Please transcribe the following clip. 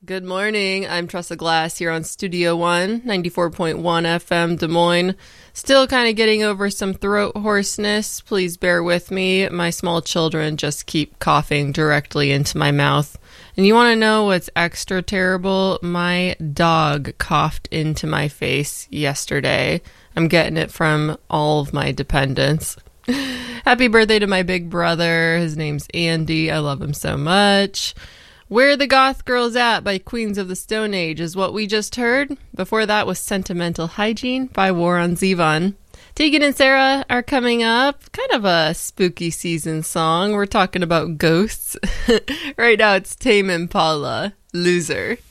Good morning. I'm Tressa Glass here on Studio One, 94.1 FM Des Moines. Still kind of getting over some throat hoarseness. Please bear with me. My small children just keep coughing directly into my mouth. And you want to know what's extra terrible? My dog coughed into my face yesterday. I'm getting it from all of my dependents. Happy birthday to my big brother. His name's Andy. I love him so much. Where the Goth Girls At by Queens of the Stone Age is what we just heard. Before that was Sentimental Hygiene by Warren Zevon. Tegan and Sarah are coming up. Kind of a spooky season song. We're talking about ghosts. Right now it's Tame Impala, Loser.